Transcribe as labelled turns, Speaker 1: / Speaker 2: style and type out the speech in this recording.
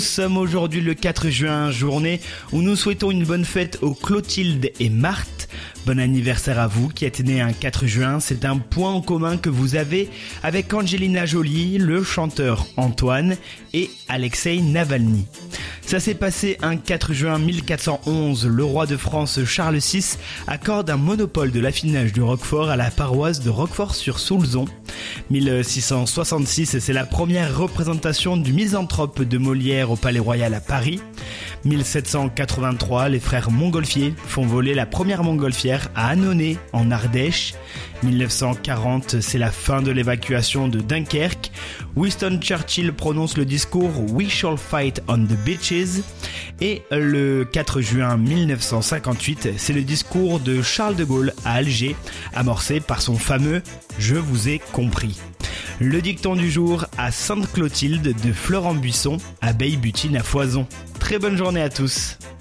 Speaker 1: Nous sommes aujourd'hui le 4 juin, journée où nous souhaitons une bonne fête aux Clotilde et Marthe. Bon anniversaire à vous qui êtes nés un 4 juin, c'est un point en commun que vous avez avec Angelina Jolie, le chanteur Antoine et Alexei Navalny. Ça s'est passé un 4 juin 1411, le roi de France Charles VI accorde un monopole de l'affinage du Roquefort à la paroisse de Roquefort-sur-Soulzon. 1666, c'est la première représentation du Misanthrope de Molière au Palais Royal à Paris. 1783, les frères Montgolfier font voler la première montgolfière à Annonay, en Ardèche. 1940, c'est la fin de l'évacuation de Dunkerque. Winston Churchill prononce le discours « We shall fight on the beaches ». Et le 4 juin 1958, c'est le discours de Charles de Gaulle à Alger, amorcé par son fameux « Je vous ai compris ». Le dicton du jour à Sainte-Clotilde de Florent Buisson, abeille butine à foison. Très bonne journée à tous.